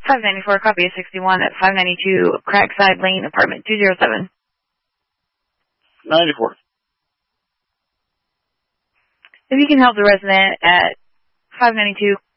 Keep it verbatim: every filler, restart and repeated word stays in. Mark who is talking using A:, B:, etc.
A: five ninety-four, copy of sixty-one at five ninety-two Crackside Lane, apartment two oh seven.
B: ninety-four.
A: If you can help the resident at five ninety-two